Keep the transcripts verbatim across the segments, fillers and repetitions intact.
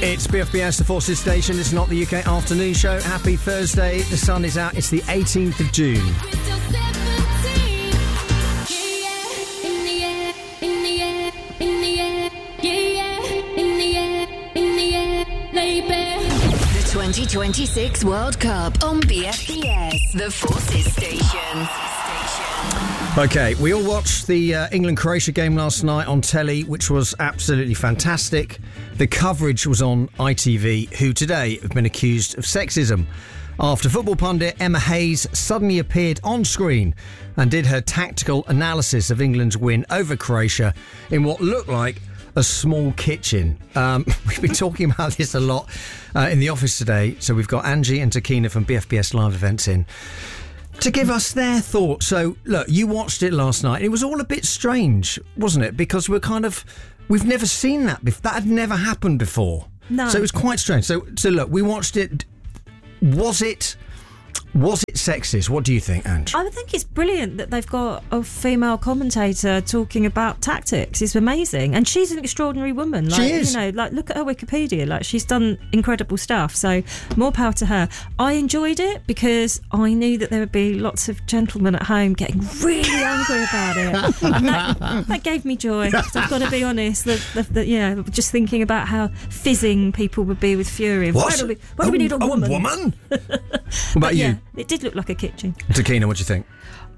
It's B F B S, the Forces Station. It's not the U K afternoon show. Happy Thursday. The sun is out. It's the eighteenth of June. The twenty twenty-six World Cup on B F B S, the Forces Station. Okay, we all watched the uh, England-Croatia game last night on telly, which was absolutely fantastic. The coverage was on I T V, who today have been accused of sexism after football pundit Emma Hayes suddenly appeared on screen and did her tactical analysis of England's win over Croatia in what looked like a small kitchen. Um, we've been talking about this a lot uh, in the office today, so we've got Angie and Takina from B F B S Live Events in to give us their thoughts. So, look, you watched it last night. It was all a bit strange, wasn't it? Because we're kind of... We've never seen that before. That had never happened before. No. So it was quite strange. So, so look, we watched it. Was it... Was it sexist? What do you think, Ange? I think it's brilliant that they've got a female commentator talking about tactics. It's amazing. And she's an extraordinary woman. Like, she is. You know, like, look at her Wikipedia. Like, she's done incredible stuff. So, more power to her. I enjoyed it because I knew that there would be lots of gentlemen at home getting really angry about it. And that, that gave me joy. So I've got to be honest. That, that, that, yeah, just thinking about how fizzing people would be with fury. What? Why do we, why do we need a woman? A woman? What about yeah, you? It did look like a kitchen. Takina, what do you think?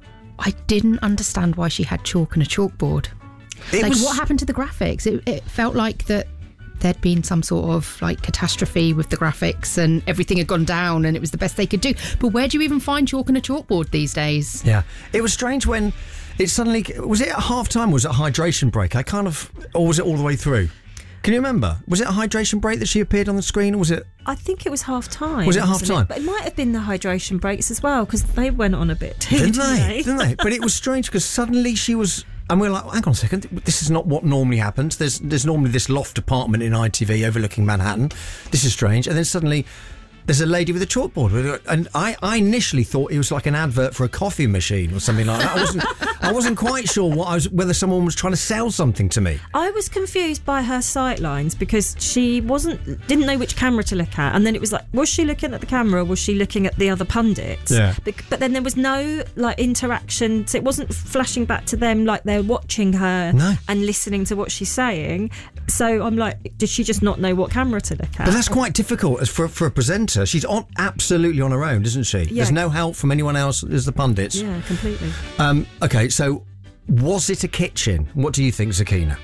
I didn't understand why she had chalk and a chalkboard. It like, was... what happened to the graphics? It, it felt like that there'd been some sort of like catastrophe with the graphics and everything had gone down and it was the best they could do. But where do you even find chalk and a chalkboard these days? Yeah. It was strange when it suddenly... Was it at half time or was it a hydration break? I kind of... Or was it all the way through? Can you remember? Was it a hydration break that she appeared on the screen, or was it... I think it was half time. Was it half time? It? But it might have been the hydration breaks as well, because they went on a bit too, didn't, didn't they? they? Didn't they? But it was strange because suddenly she was... And we we're like, hang on a second, this is not what normally happens. There's there's normally this loft apartment in I T V overlooking Manhattan. This is strange. And then suddenly... There's a lady with a chalkboard, and I, I initially thought it was like an advert for a coffee machine or something like that. I wasn't I wasn't quite sure what I was, whether someone was trying to sell something to me. I was confused by her sight lines because she wasn't didn't know which camera to look at, and then it was like, was she looking at the camera or was she looking at the other pundits? Yeah. But, but then there was no like interaction, so it wasn't flashing back to them like they're watching her no. and listening to what she's saying. So I'm like, did she just not know what camera to look at? But that's quite difficult as for for a presenter. She's on absolutely on her own, isn't she? Yeah. There's no help from anyone else as the pundits. Yeah, completely. Um, okay, so was it a kitchen? What do you think, Zakina?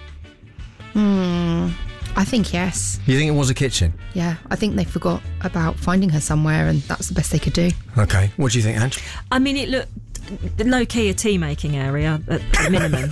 Hmm. I think yes. You think it was a kitchen? Yeah, I think they forgot about finding her somewhere and that's the best they could do. Okay, what do you think, Ange? I mean, it looked low-key a tea-making area at the minimum.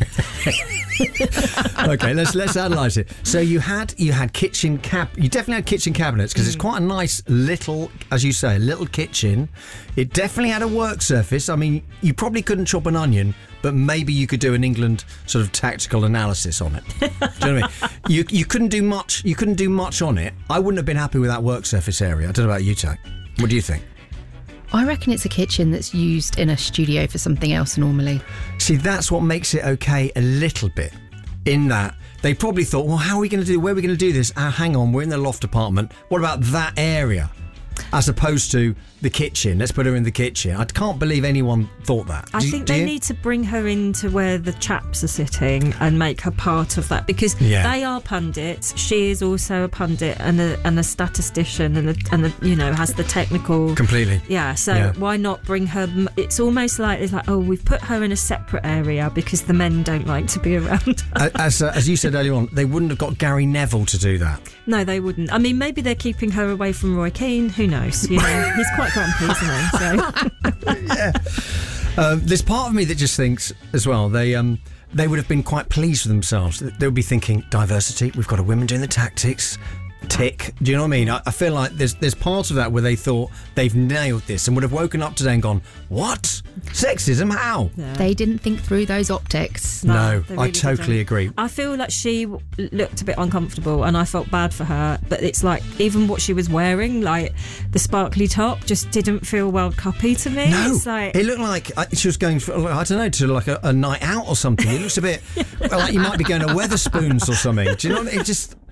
Okay, let's let's analyse it. So you had you had kitchen cab, you definitely had kitchen cabinets because mm. it's quite a nice little, as you say, little kitchen. It definitely had a work surface. I mean, you probably couldn't chop an onion, but maybe you could do an England sort of tactical analysis on it. Do you know what I mean? You you couldn't do much. You couldn't do much on it. I wouldn't have been happy with that work surface area. I don't know about you, Tak. What do you think? I reckon it's a kitchen that's used in a studio for something else normally. See, that's what makes it okay a little bit, in that they probably thought, well, how are we going to do, where are we going to do this? Ah, hang on, we're in the loft apartment. What about that area? As opposed to the kitchen. Let's put her in the kitchen. I can't believe anyone thought that. I do, think do they you? need to bring her into where the chaps are sitting and make her part of that, because yeah. they are pundits. She is also a pundit and a, and a statistician and a, and a, you know, has the technical completely. Yeah. So yeah. why not bring her? It's almost like it's like, oh, we've put her in a separate area because the men don't like to be around her. As uh, as you said earlier on, they wouldn't have got Gary Neville to do that. No, they wouldn't. I mean, maybe they're keeping her away from Roy Keane. Who knows? You know, he's quite grumpy, isn't he? So. yeah. Um, there's part of me that just thinks as well, they um they would have been quite pleased with themselves. They would be thinking, diversity, we've got a women doing the tactics, tick. Do you know what I mean? I, I feel like there's there's part of that where they thought they've nailed this and would have woken up today and gone, what? Sexism? How? Yeah. They didn't think through those optics. No, No, I they really totally didn't. agree. I feel like she w- looked a bit uncomfortable and I felt bad for her, but it's like even what she was wearing, like the sparkly top, just didn't feel World Cup-y to me. No, it's like, it looked like uh, she was going for, I don't know, to like a, a night out or something. It looks a bit well, like you might be going to Weatherspoons or something. Do you know what I mean? It just...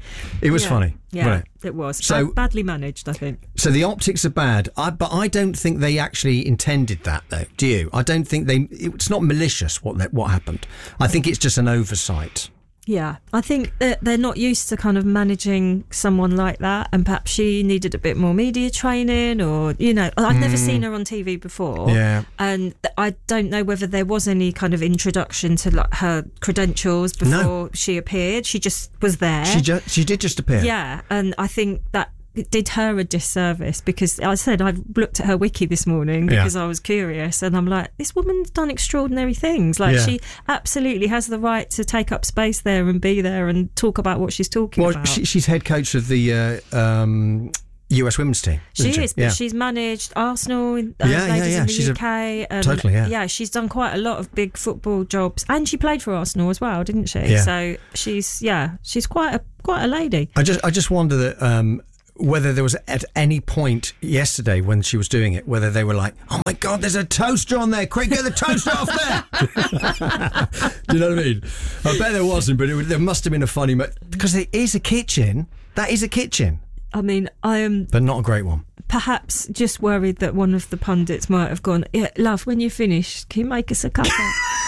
It was Yeah. funny. Yeah, wasn't it? it? was. So- Bad, badly managed, I think. So the optics are bad, I, but I don't think they actually intended that, though. Do you? I don't think they. It's not malicious what what happened. I think it's just an oversight. Yeah, I think that they're not used to kind of managing someone like that, and perhaps she needed a bit more media training, or, you know, I've never seen her on T V before. Yeah. And th- I don't know whether there was any kind of introduction to like her credentials before No. she appeared. She just was there. She just she did just appear. Yeah, and I think that it did her a disservice, because I said I looked at her wiki this morning because Yeah. I was curious, and I'm like, this woman's done extraordinary things. Like, Yeah. she absolutely has the right to take up space there and be there and talk about what she's talking Well, about. she, she's head coach of the uh, um, U S women's team. She isn't is, but Yeah. she's managed Arsenal, uh, Yeah, yeah, ladies yeah. in the She's a- U K. And totally, yeah. Yeah, she's done quite a lot of big football jobs, and she played for Arsenal as well, didn't she? Yeah. So she's, yeah, she's quite a quite a lady. I just I just wonder that um, whether there was at any point yesterday when she was doing it, whether they were like, "Oh my God, there's a toaster on there! Quick, get the toaster off there!" Do you know what I mean? I bet there wasn't, but it, there must have been a funny mo- because it is a kitchen. That is a kitchen, I mean, I am but not a great one. perhaps just worried that one of the pundits might have gone, yeah, love, when you're finished, can you make us a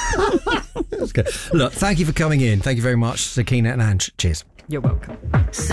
cuppa? That's good. Look, thank you for coming in. Thank you very much, Sakina and Ange. Cheers. You're welcome. So